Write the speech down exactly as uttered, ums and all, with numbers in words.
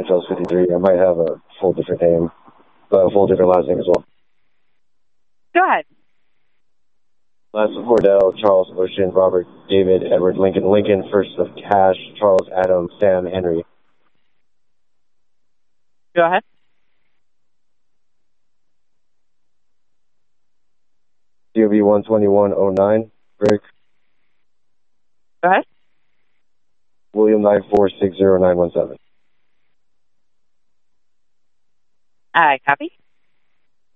Charles fifty-three. I might have a full different name, but a full different last name as well. Go ahead. Last of Cordell, Charles Ocean, Robert David, Edward Lincoln, Lincoln, first of Cash, Charles Adam, Sam Henry. Go ahead. C O B one twenty-one oh nine, Rick. Go ahead. William nine four six zero nine one seven. I copy.